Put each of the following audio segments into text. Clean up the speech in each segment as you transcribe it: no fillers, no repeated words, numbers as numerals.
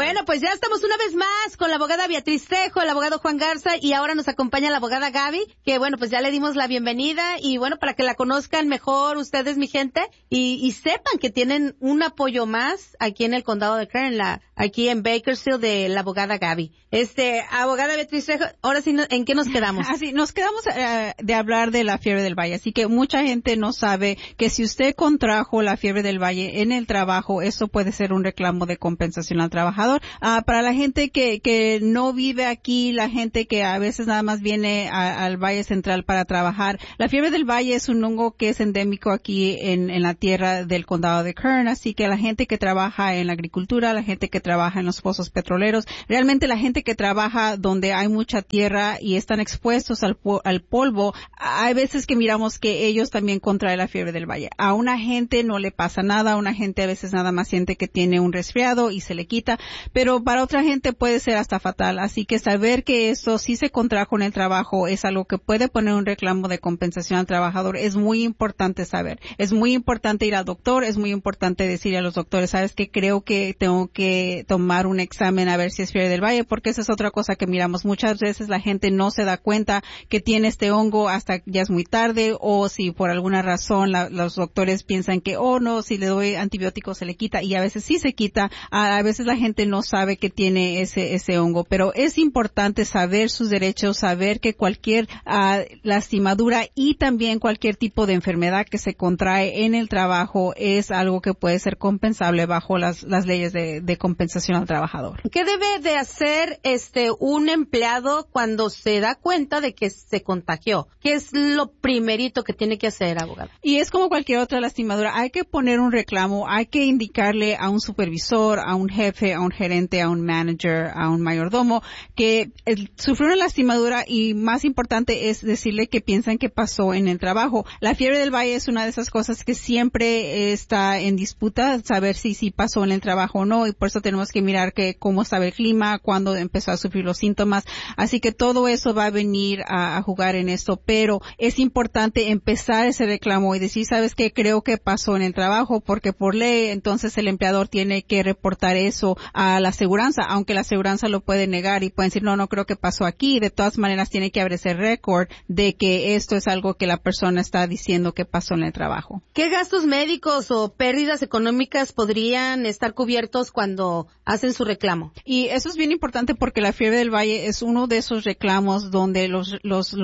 Bueno, pues ya estamos una vez más con la abogada Beatriz Trejo, el abogado Juan Garza, y ahora nos acompaña la abogada Gaby, que bueno, pues ya le dimos la bienvenida, y bueno, para que la conozcan mejor ustedes, mi gente, y sepan que tienen un apoyo más aquí en el condado de Kern, aquí en Bakersfield, de la abogada Gaby. Abogada Beatriz Trejo, ahora sí, ¿en qué nos quedamos? Así, nos quedamos de hablar de la fiebre del Valle, así que mucha gente no sabe que si usted contrajo la fiebre del Valle en el trabajo, eso puede ser un reclamo de compensación al trabajador. Para la gente que no vive aquí, la gente que a veces nada más viene al Valle Central para trabajar, la fiebre del Valle es un hongo que es endémico aquí en la tierra del condado de Kern, así que la gente que trabaja en la agricultura, la gente que trabaja en los pozos petroleros, realmente la gente que trabaja donde hay mucha tierra y están expuestos al polvo, hay veces que miramos que ellos también contraen la fiebre del Valle. A una gente no le pasa nada, a una gente a veces nada más siente que tiene un resfriado y se le quita, pero para otra gente puede ser hasta fatal. Así que saber que esto sí se contrajo en el trabajo es algo que puede poner un reclamo de compensación al trabajador. Es muy importante saber. Es muy importante ir al doctor, es muy importante decirle a los doctores, sabes que creo que tengo que tomar un examen a ver si es fiebre del Valle, porque esa es otra cosa que miramos. Muchas veces la gente no se da cuenta que tiene este hongo hasta ya es muy tarde, o si por alguna razón los doctores piensan que, no, si le doy antibióticos se le quita, y a veces sí se quita. A veces la gente no sabe que tiene ese hongo, pero es importante saber sus derechos, saber que cualquier lastimadura y también cualquier tipo de enfermedad que se contrae en el trabajo es algo que puede ser compensable bajo las leyes de compensación al trabajador. ¿Qué debe de hacer un empleado cuando se da cuenta de que se contagió? ¿Qué es lo primerito que tiene que hacer, abogado? Y es como cualquier otra lastimadura, hay que poner un reclamo, hay que indicarle a un supervisor, a un jefe, a un gerente, a un manager, a un mayordomo que sufrió una lastimadura, y más importante es decirle que piensan que pasó en el trabajo. La fiebre del Valle es una de esas cosas que siempre está en disputa, saber si pasó en el trabajo o no, y por eso tenemos que mirar que cómo estaba el clima, cuándo empezó a sufrir los síntomas. Así que todo eso va a venir a jugar en esto, pero es importante empezar ese reclamo y decir, sabes qué, creo que pasó en el trabajo, porque por ley entonces el empleador tiene que reportar eso a la aseguranza, aunque la aseguranza lo puede negar y pueden decir, no creo que pasó aquí. De todas maneras tiene que haber ese récord de que esto es algo que la persona está diciendo que pasó en el trabajo. ¿Qué gastos médicos o pérdidas económicas podrían estar cubiertos cuando hacen su reclamo? Y eso es bien importante porque la fiebre del Valle es uno de esos reclamos donde los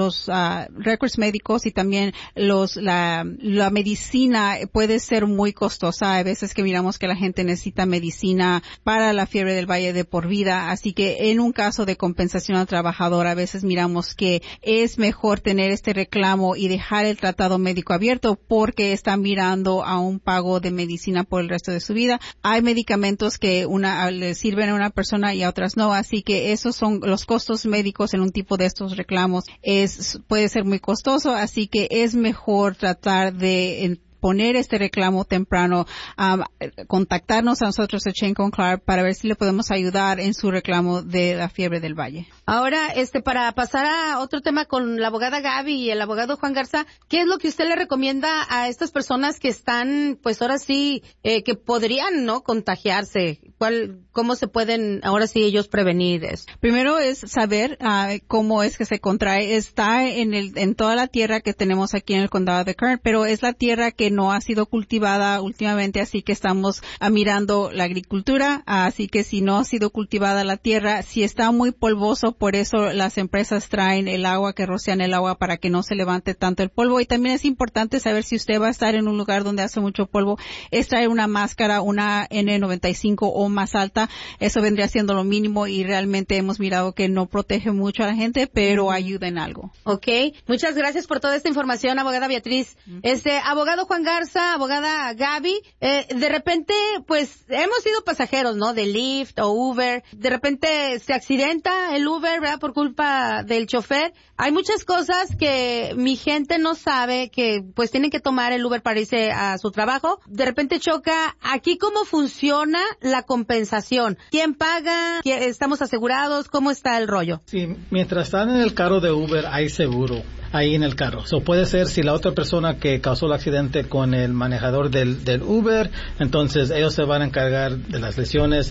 récords médicos y también la medicina puede ser muy costosa. Hay veces que miramos que la gente necesita medicina para la fiebre del Valle de por vida, así que en un caso de compensación al trabajador a veces miramos que es mejor tener este reclamo y dejar el tratado médico abierto porque están mirando a un pago de medicina por el resto de su vida. Hay medicamentos que le sirven a una persona y a otras no, así que esos son los costos médicos en un tipo de estos reclamos. Puede ser muy costoso, así que es mejor tratar de poner este reclamo temprano, contactarnos a nosotros a Chain con Clark para ver si le podemos ayudar en su reclamo de la fiebre del Valle. Ahora, para pasar a otro tema con la abogada Gaby y el abogado Juan Garza, ¿qué es lo que usted le recomienda a estas personas que están, pues ahora sí, que podrían, ¿no?, contagiarse? ¿Cómo se pueden, ahora sí, ellos prevenir eso? Primero es saber cómo es que se contrae. Está en toda la tierra que tenemos aquí en el condado de Kern, pero es la tierra que no ha sido cultivada últimamente, así que estamos mirando la agricultura, así que si no ha sido cultivada la tierra, si está muy polvoso, por eso las empresas traen el agua, que rocian el agua para que no se levante tanto el polvo. Y también es importante saber si usted va a estar en un lugar donde hace mucho polvo, es traer una máscara, una N95 o más alta. Eso vendría siendo lo mínimo y realmente hemos mirado que no protege mucho a la gente, pero ayuda en algo. Okay, muchas gracias por toda esta información, abogada Beatriz. Abogado Juan Garza, abogada Gaby, de repente, pues, hemos sido pasajeros, ¿no?, de Lyft o Uber. De repente se accidenta el Uber, ¿verdad?, por culpa del chofer. Hay muchas cosas que mi gente no sabe, que pues tienen que tomar el Uber para irse a su trabajo. De repente choca. Aquí, ¿cómo funciona la compensación compensación. ¿Quién paga? ¿Estamos asegurados? ¿Cómo está el rollo? Sí, mientras están en el carro de Uber hay seguro ahí en el carro. Puede ser si la otra persona que causó el accidente con el manejador del Uber, entonces ellos se van a encargar de las lesiones,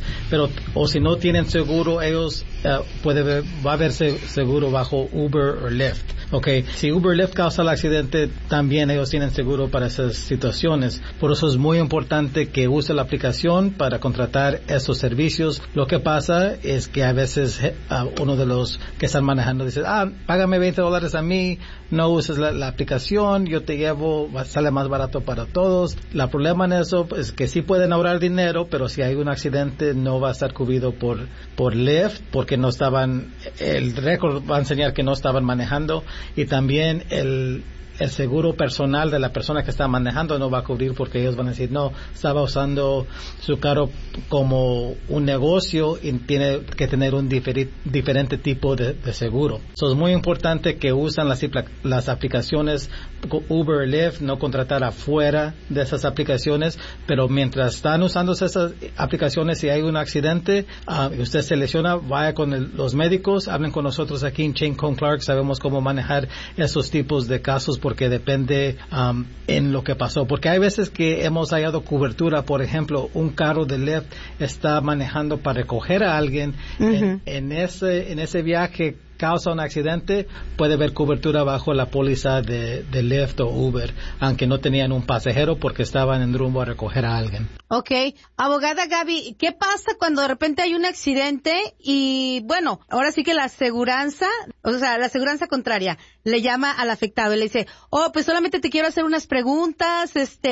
o si no tienen seguro, ellos va a haber seguro bajo Uber o Lyft. Okay, si Uber Lyft causa el accidente, también ellos tienen seguro para esas situaciones. Por eso es muy importante que use la aplicación para contratar esos servicios. Lo que pasa es que a veces uno de los que están manejando dice, págame $20 a mí, no uses la aplicación, yo te llevo, sale más barato para todos. El problema en eso es que sí pueden ahorrar dinero, pero si hay un accidente no va a estar cubrido por Lyft, porque no estaban, el récord va a enseñar que no estaban manejando, y también el seguro personal de la persona que está manejando no va a cubrir, porque ellos van a decir, no, estaba usando su carro como un negocio y tiene que tener un diferente tipo de seguro. Es muy importante que usan las aplicaciones Uber, Lyft, no contratar afuera de esas aplicaciones, pero mientras están usando esas aplicaciones, si hay un accidente, usted se lesiona, vaya con los médicos, hablen con nosotros aquí en Chain Cone Clark, sabemos cómo manejar esos tipos de casos, porque depende en lo que pasó. Porque hay veces que hemos hallado cobertura, por ejemplo, un carro de Lyft está manejando para recoger a alguien, en ese viaje causa un accidente, puede haber cobertura bajo la póliza de Lyft o Uber, aunque no tenían un pasajero porque estaban en rumbo a recoger a alguien. Okay. Abogada Gaby, ¿qué pasa cuando de repente hay un accidente y, bueno, ahora sí que la aseguranza contraria le llama al afectado y le dice, pues solamente te quiero hacer unas preguntas,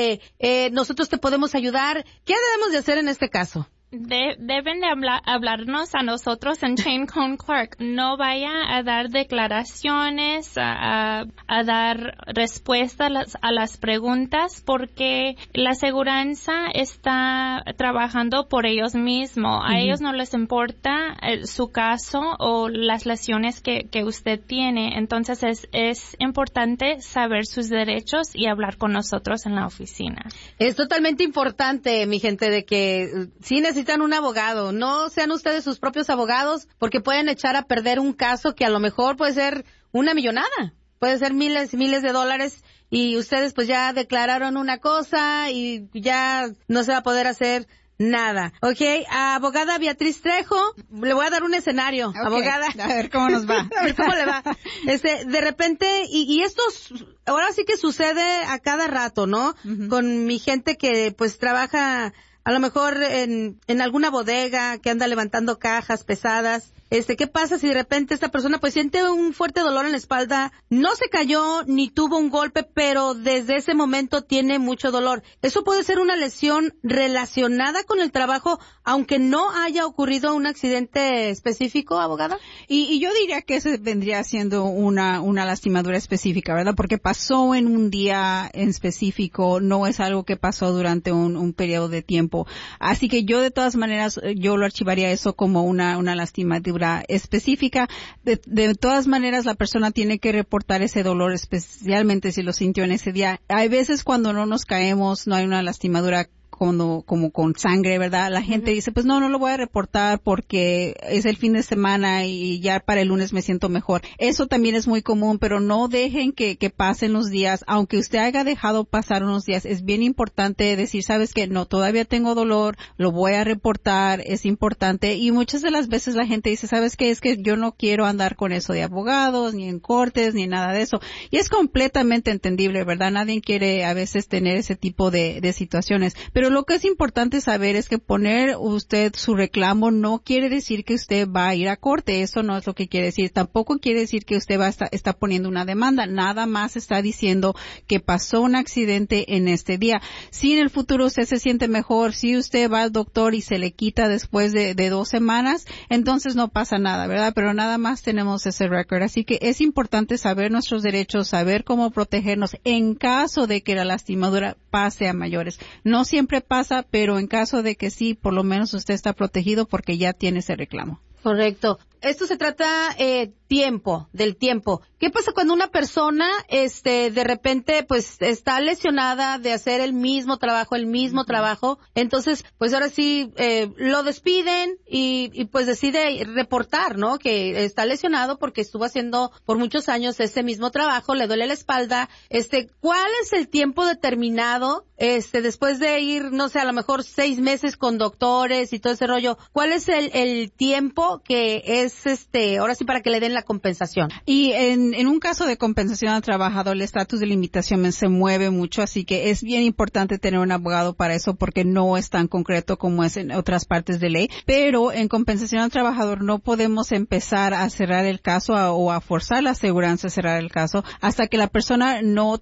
nosotros te podemos ayudar? ¿Qué debemos de hacer en este caso? Deben de hablarnos a nosotros en Chain Cone Clark. No vaya a dar declaraciones, a dar respuestas a las preguntas, porque la aseguranza está trabajando por ellos mismos. A ellos no les importa su caso o las lesiones que usted tiene. Entonces es importante saber sus derechos y hablar con nosotros en la oficina. Es totalmente importante, mi gente, de que sí necesitan un abogado. No sean ustedes sus propios abogados, porque pueden echar a perder un caso que a lo mejor puede ser una millonada, puede ser miles y miles de dólares, y ustedes pues ya declararon una cosa y ya no se va a poder hacer nada. Okay, abogada Beatriz Trejo, le voy a dar un escenario, abogada. A ver cómo nos va. A ver cómo le va. De repente, y esto ahora sí que sucede a cada rato, ¿no? Con mi gente que pues trabaja a lo mejor en alguna bodega, que anda levantando cajas pesadas. ¿Qué pasa si de repente esta persona pues siente un fuerte dolor en la espalda? No se cayó ni tuvo un golpe, pero desde ese momento tiene mucho dolor. ¿Eso puede ser una lesión relacionada con el trabajo, aunque no haya ocurrido un accidente específico, abogada? Y yo diría que ese vendría siendo una lastimadura específica, ¿verdad? Porque pasó en un día en específico, no es algo que pasó durante un periodo de tiempo. Así que yo de todas maneras, yo lo archivaría eso como una lastimadura específica. De todas maneras, la persona tiene que reportar ese dolor, especialmente si lo sintió en ese día. Hay veces cuando no nos caemos, no hay una lastimadura como con sangre, ¿verdad? La gente dice, pues no lo voy a reportar porque es el fin de semana y ya para el lunes me siento mejor. Eso también es muy común, pero no dejen que pasen los días. Aunque usted haya dejado pasar unos días, es bien importante decir, ¿sabes qué? No, todavía tengo dolor, lo voy a reportar, es importante. Y muchas de las veces la gente dice, ¿sabes qué? Es que yo no quiero andar con eso de abogados, ni en cortes, ni nada de eso. Y es completamente entendible, ¿verdad? Nadie quiere a veces tener ese tipo de situaciones. Pero lo que es importante saber es que poner usted su reclamo no quiere decir que usted va a ir a corte. Eso no es lo que quiere decir. Tampoco quiere decir que usted está poniendo una demanda. Nada más está diciendo que pasó un accidente en este día. Si en el futuro usted se siente mejor, si usted va al doctor y se le quita después de 2 semanas, entonces no pasa nada, ¿verdad? Pero nada más tenemos ese récord. Así que es importante saber nuestros derechos, saber cómo protegernos en caso de que la lastimadura pase a mayores. No siempre pasa, pero en caso de que sí, por lo menos usted está protegido porque ya tiene ese reclamo. Correcto. esto se trata del tiempo. ¿Qué pasa cuando una persona de repente pues está lesionada de hacer el mismo trabajo? Entonces, pues ahora sí lo despiden y pues decide reportar, ¿no? Que está lesionado porque estuvo haciendo por muchos años ese mismo trabajo, le duele la espalda. ¿Cuál es el tiempo determinado después de ir, no sé, a lo mejor 6 meses con doctores y todo ese rollo? ¿Cuál es el tiempo que es ahora sí para que le den la compensación? Y en un caso de compensación al trabajador, el estatus de limitación se mueve mucho, así que es bien importante tener un abogado para eso porque no es tan concreto como es en otras partes de ley. Pero en compensación al trabajador no podemos empezar a cerrar el caso o a forzar la aseguranza a cerrar el caso hasta que la persona no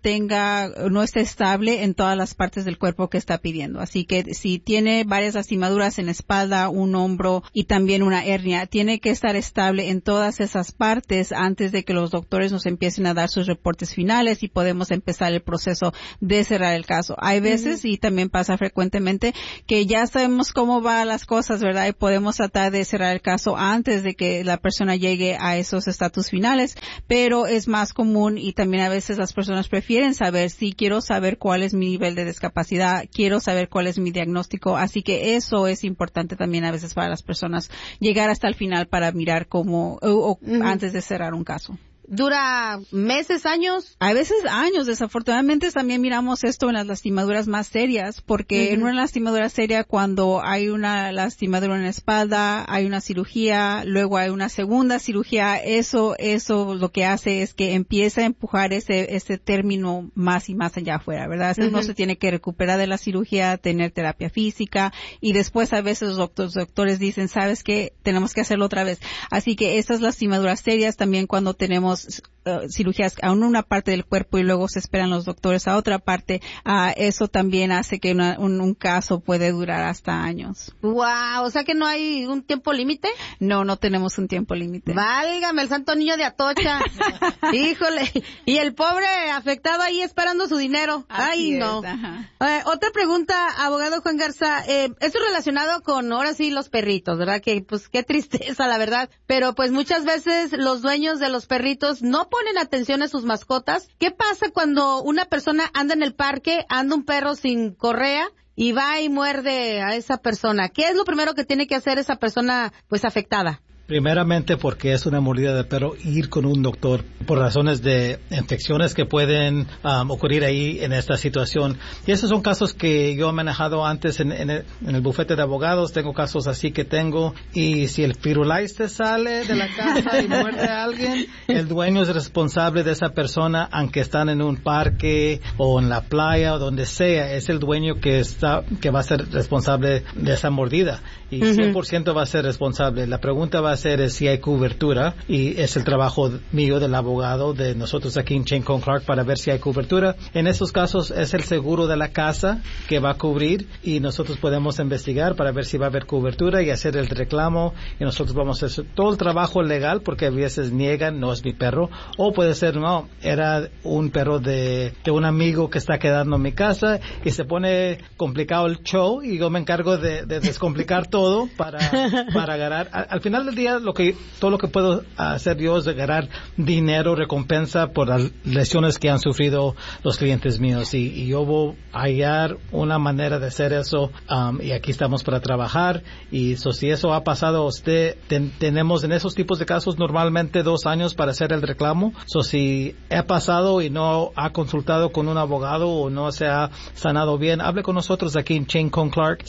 esté estable en todas las partes del cuerpo que está pidiendo. Así que si tiene varias lastimaduras en espalda, un hombro y también una hernia, tiene que estar estable en todas esas partes antes de que los doctores nos empiecen a dar sus reportes finales y podemos empezar el proceso de cerrar el caso. Hay veces, y también pasa frecuentemente, que ya sabemos cómo van las cosas, ¿verdad? Y podemos tratar de cerrar el caso antes de que la persona llegue a esos estatus finales, pero es más común y también a veces las personas prefieren saber si quiero saber cuál es mi nivel de discapacidad, quiero saber cuál es mi diagnóstico, así que eso es importante también a veces para las personas llegar hasta el final para mirar cómo antes de cerrar un caso. ¿Dura meses, años? A veces años. Desafortunadamente también miramos esto en las lastimaduras más serias, porque en una lastimadura seria, cuando hay una lastimadura en la espalda, hay una cirugía, luego hay una segunda cirugía, eso lo que hace es que empieza a empujar ese término más y más allá afuera, ¿verdad? Uno se tiene que recuperar de la cirugía, tener terapia física, y después a veces los doctores dicen, ¿sabes qué? Tenemos que hacerlo otra vez. Así que estas lastimaduras serias también cuando tenemos cirugías a una parte del cuerpo y luego se esperan los doctores a otra parte, eso también hace que un caso puede durar hasta años. Wow, o sea que no hay un tiempo límite. No tenemos un tiempo límite. Válgame el santo niño de Atocha. Híjole, y el pobre afectado ahí esperando su dinero. Así Ay, no. Otra pregunta, abogado Juan Garza, esto es relacionado con ahora sí los perritos, ¿verdad? Que pues qué tristeza la verdad, pero pues muchas veces los dueños de los perritos no ponen atención a sus mascotas. ¿Qué pasa cuando una persona anda en el parque, anda un perro sin correa y va y muerde a esa persona? ¿Qué es lo primero que tiene que hacer esa persona pues afectada? Primeramente porque es una mordida de perro, ir con un doctor por razones de infecciones que pueden ocurrir ahí en esta situación. Y esos son casos que yo he manejado antes en el bufete de abogados. Tengo casos así que tengo. Y si el Firulais te sale de la casa y muerde a alguien, el dueño es responsable de esa persona, aunque están en un parque o en la playa o donde sea. Es el dueño que va a ser responsable de esa mordida. Y 100% va a ser responsable. La pregunta va a ser si hay cobertura, y es el trabajo mío, del abogado, de nosotros aquí en Chain Cohn Clark, para ver si hay cobertura. En esos casos es el seguro de la casa que va a cubrir, y nosotros podemos investigar para ver si va a haber cobertura y hacer el reclamo, y nosotros vamos a hacer todo el trabajo legal, porque a veces niegan, no es mi perro, o puede ser, no, era un perro de un amigo que está quedando en mi casa, y se pone complicado el show, y yo me encargo de descomplicar todo para agarrar. Al final del día, todo lo que puedo hacer yo es agarrar dinero, recompensa por las lesiones que han sufrido los clientes míos, y yo voy a hallar una manera de hacer eso, y aquí estamos para trabajar. Y si eso ha pasado a usted, tenemos en esos tipos de casos normalmente 2 años para hacer el reclamo. Si ha pasado y no ha consultado con un abogado o no se ha sanado bien, hable con nosotros aquí en Chain Cohn Clark,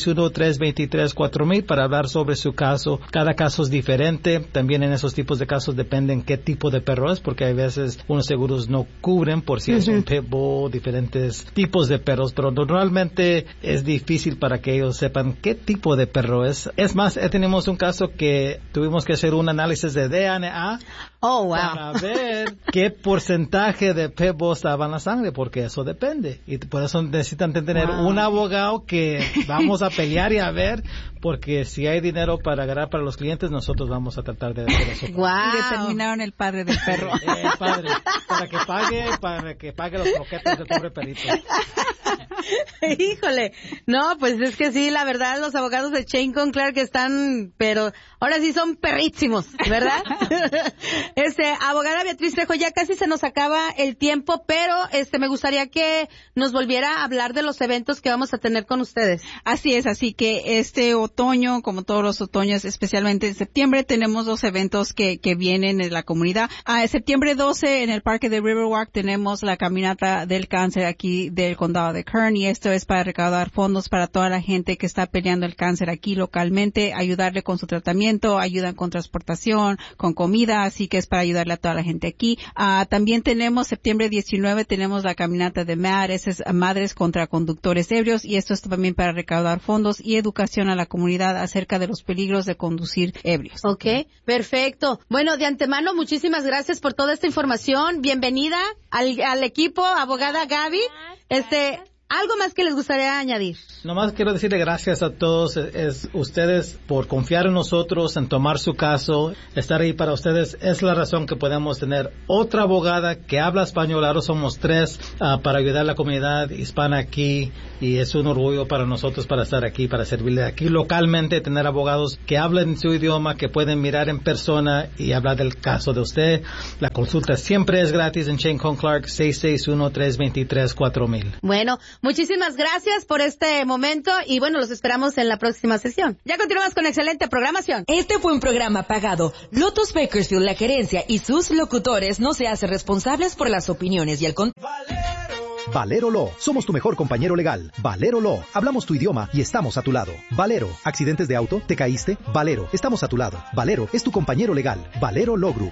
661-323-4000, para hablar sobre su caso. Cada caso es diferente. También en esos tipos de casos dependen qué tipo de perro es, porque a veces unos seguros no cubren por si es un pitbull, diferentes tipos de perros, pero normalmente es difícil para que ellos sepan qué tipo de perro es. Es más, tenemos un caso que tuvimos que hacer un análisis de DNA para ver qué porcentaje de pitbull estaba en la sangre, porque eso depende, y por eso necesitan tener un abogado que vamos a pelear y a ver, porque si hay dinero para agarrar para los clientes, nosotros vamos a tratar de hacer eso. Y determinaron el padre del perro. El padre, para que pague los croquetes del pobre perrito. Híjole, no, pues es que sí, la verdad, los abogados de Chain con Clark están, pero ahora sí son perrísimos, ¿verdad? Abogada Beatriz Trejo, ya casi se nos acaba el tiempo, pero me gustaría que nos volviera a hablar de los eventos que vamos a tener con ustedes. Así es, así que este otoño, como todos los otoños, especialmente en septiembre, tenemos 2 eventos que vienen en la comunidad. Septiembre 12, en el parque de Riverwalk, tenemos la caminata del cáncer aquí del condado de Kern, y esto es para recaudar fondos para toda la gente que está peleando el cáncer aquí localmente, ayudarle con su tratamiento, ayudan con transportación, con comida, así que es para ayudarle a toda la gente aquí. También tenemos septiembre 19, tenemos la caminata de MAD, es Madres contra Conductores Ebrios, y esto es también para recaudar fondos y educación a la comunidad acerca de los peligros de conducir ebrios. Ok, perfecto. Bueno, de antemano, muchísimas gracias por toda esta información. Bienvenida al equipo, abogada Gaby. ¿Algo más que les gustaría añadir? Nomás quiero decirle gracias a todos ustedes por confiar en nosotros, en tomar su caso, estar ahí para ustedes. Es la razón que podemos tener otra abogada que habla español. Ahora somos 3 para ayudar a la comunidad hispana aquí, y es un orgullo para nosotros para estar aquí, para servirle aquí localmente, tener abogados que hablen su idioma, que pueden mirar en persona y hablar del caso de usted. La consulta siempre es gratis en Chain con Clark, 661-323-4000. Bueno, muchísimas gracias por este momento y bueno, los esperamos en la próxima sesión. Ya continuamos con excelente programación. Este fue un programa pagado. Lotus Bakersfield, la gerencia y sus locutores no se hacen responsables por las opiniones y el contenido. Valero Law, somos tu mejor compañero legal. Valero Law, hablamos tu idioma y estamos a tu lado. Valero, accidentes de auto, ¿te caíste? Valero, estamos a tu lado. Valero es tu compañero legal. Valero Law Group,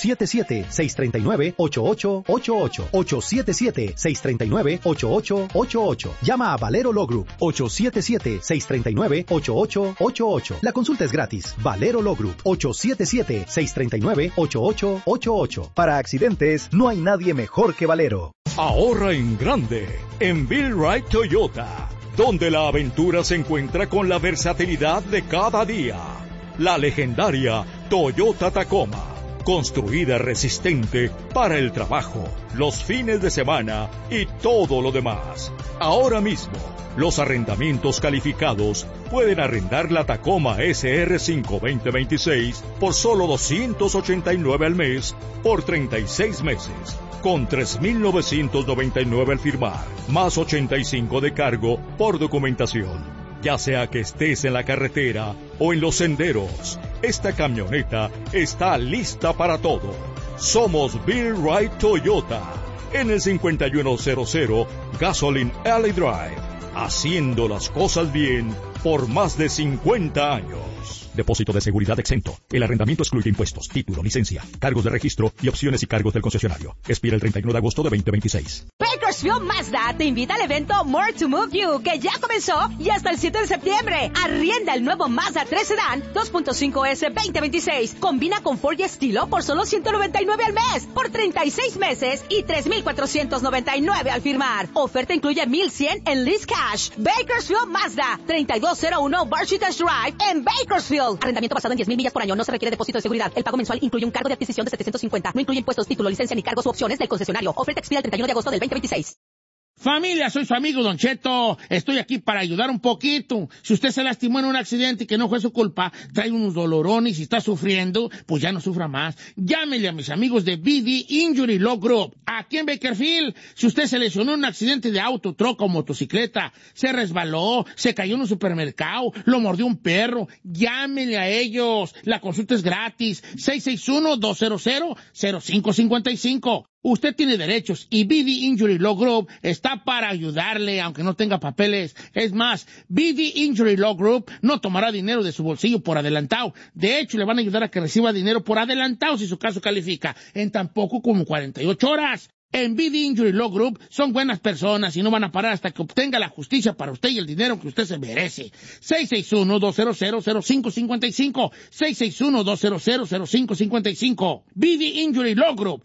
877-639-8888. 877-639-8888. Llama a Valero Law Group, 877-639-8888. La consulta es gratis. Valero Law Group, 877-639-8888. Para accidentes, no hay nadie mejor que Valero. Ahorra en grande en Bill Wright Toyota, donde la aventura se encuentra con la versatilidad de cada día. La legendaria Toyota Tacoma, construida resistente para el trabajo, los fines de semana y todo lo demás. Ahora mismo, los arrendamientos calificados pueden arrendar la Tacoma SR5 2026 por solo $289 al mes por 36 meses. Con $3,999 al firmar, más $85 de cargo por documentación. Ya sea que estés en la carretera o en los senderos, esta camioneta está lista para todo. Somos Bill Wright Toyota, en el 5100 Gasoline Alley Drive, haciendo las cosas bien por más de 50 años. Depósito de seguridad exento. El arrendamiento excluye impuestos, título, licencia, cargos de registro y opciones y cargos del concesionario. Expira el 31 de agosto de 2026. Bakersfield Mazda te invita al evento More to Move You, que ya comenzó y hasta el 7 de septiembre. Arrienda el nuevo Mazda 3 Sedan 2.5S 2026. Combina confort y estilo por solo $199 al mes, por 36 meses y $3,499 al firmar. Oferta incluye $1,100 en lease cash. Bakersfield Mazda, 3201 Barchitas Drive en Bakersfield. Arrendamiento basado en 10,000 millas por año. No se requiere depósito de seguridad. El pago mensual incluye un cargo de adquisición de $750. No incluye impuestos, título, licencia ni cargos u opciones del concesionario. Oferta expira el 31 de agosto del 2026. Familia, soy su amigo Don Cheto. Estoy aquí para ayudar un poquito. Si usted se lastimó en un accidente y que no fue su culpa, trae unos dolorones y está sufriendo, pues ya no sufra más. Llámele a mis amigos de BD Injury Law Group. Aquí en Bakersfield, si usted se lesionó en un accidente de auto, troca o motocicleta, se resbaló, se cayó en un supermercado, lo mordió un perro, llámele a ellos. La consulta es gratis. 661-200-0555. Usted tiene derechos y BD Injury Law Group está para ayudarle, aunque no tenga papeles. Es más, BD Injury Law Group no tomará dinero de su bolsillo por adelantado. De hecho, le van a ayudar a que reciba dinero por adelantado si su caso califica en tan poco como 48 horas. En BD Injury Law Group son buenas personas y no van a parar hasta que obtenga la justicia para usted y el dinero que usted se merece. 661-200-0555. 661-200-0555. BD Injury Law Group.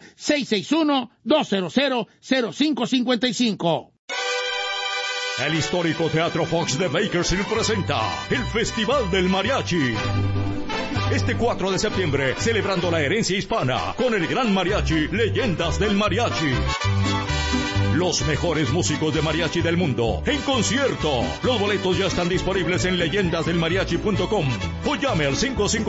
661-200-0555. El histórico Teatro Fox de Bakersfield presenta el Festival del Mariachi. Este 4 de septiembre, celebrando la herencia hispana con el gran mariachi Leyendas del Mariachi. Los mejores músicos de mariachi del mundo en concierto. Los boletos ya están disponibles en leyendasdelmariachi.com o llame al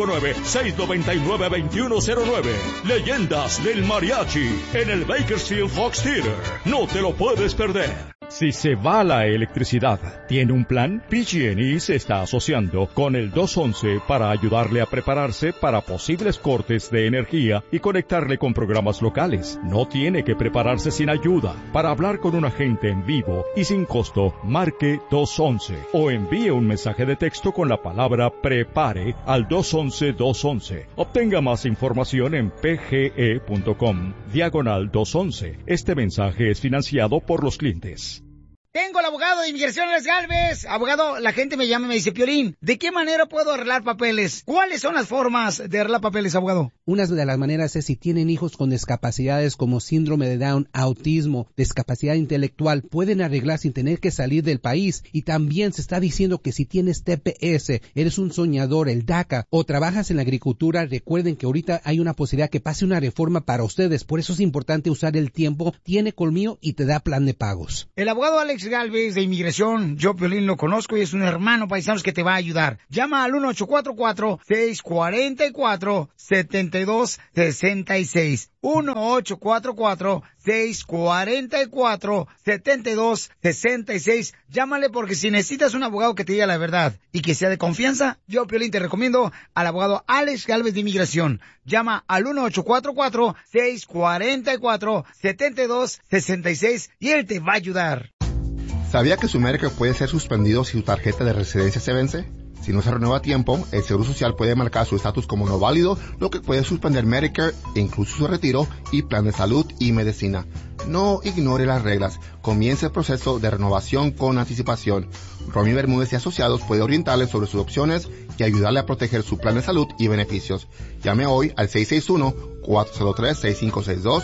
559-699-2109. Leyendas del Mariachi en el Bakersfield Fox Theater. No te lo puedes perder. Si se va la electricidad, ¿tiene un plan? PG&E se está asociando con el 211 para ayudarle a prepararse para posibles cortes de energía y conectarle con programas locales. No tiene que prepararse sin ayuda. Para hablar con un agente en vivo y sin costo, marque 211 o envíe un mensaje de texto con la palabra PREPARE al 211-211. Obtenga más información en pge.com/211. Este mensaje es financiado por los clientes. Tengo al abogado de inmigración, Alex Galvez. Abogado, la gente me llama y me dice, Piolín, ¿de qué manera puedo arreglar papeles? ¿Cuáles son las formas de arreglar papeles, abogado? Una de las maneras es si tienen hijos con discapacidades como síndrome de Down, autismo, discapacidad intelectual, pueden arreglar sin tener que salir del país. Y también se está diciendo que si tienes TPS, eres un soñador, el DACA, o trabajas en la agricultura, recuerden que ahorita hay una posibilidad que pase una reforma para ustedes. Por eso es importante usar el tiempo. Tiene colmillo y te da plan de pagos. El abogado Alex Galvez de inmigración, yo Piolín lo conozco y es un hermano paisanos que te va a ayudar. Llama al 1-844-644-7266. 1-844-644-7266. Llámale porque si necesitas un abogado que te diga la verdad y que sea de confianza, yo Piolín te recomiendo al abogado Alex Galvez de inmigración. Llama al 1-844-644-7266 y él te va a ayudar. ¿Sabía que su Medicare puede ser suspendido si su tarjeta de residencia se vence? Si no se renueva a tiempo, el Seguro Social puede marcar su estatus como no válido, lo que puede suspender Medicare, incluso su retiro y plan de salud y medicina. No ignore las reglas. Comience el proceso de renovación con anticipación. Romy Bermúdez y Asociados puede orientarle sobre sus opciones y ayudarle a proteger su plan de salud y beneficios. Llame hoy al 661-403-6562,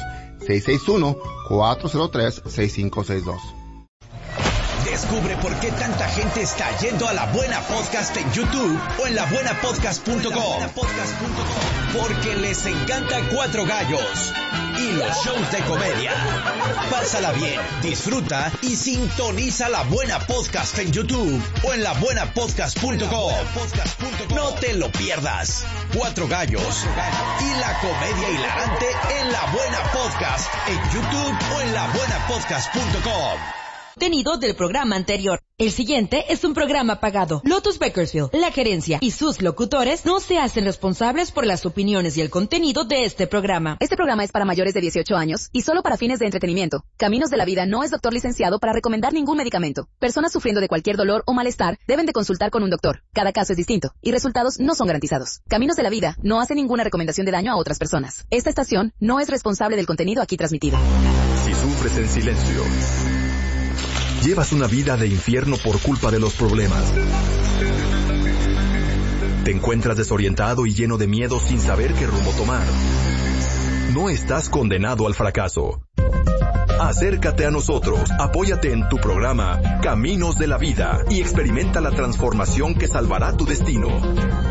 661-403-6562. Descubre por qué tanta gente está yendo a La Buena Podcast en YouTube o en labuenapodcast.com. Porque les encanta Cuatro Gallos y los shows de comedia. Pásala bien, disfruta y sintoniza La Buena Podcast en YouTube o en labuenapodcast.com. No te lo pierdas. Cuatro Gallos y la comedia hilarante en La Buena Podcast en YouTube o en labuenapodcast.com. Contenido del programa anterior. El siguiente es un programa pagado. Lotus Bakersfield, la gerencia y sus locutores no se hacen responsables por las opiniones y el contenido de este programa. Este programa es para mayores de 18 años y solo para fines de entretenimiento. Caminos de la Vida no es doctor licenciado para recomendar ningún medicamento. Personas sufriendo de cualquier dolor o malestar deben de consultar con un doctor. Cada caso es distinto y resultados no son garantizados. Caminos de la Vida no hace ninguna recomendación de daño a otras personas. Esta estación no es responsable del contenido aquí transmitido. Si sufres en silencio, llevas una vida de infierno por culpa de los problemas. Te encuentras desorientado y lleno de miedo sin saber qué rumbo tomar. No estás condenado al fracaso. Acércate a nosotros, apóyate en tu programa Caminos de la Vida y experimenta la transformación que salvará tu destino.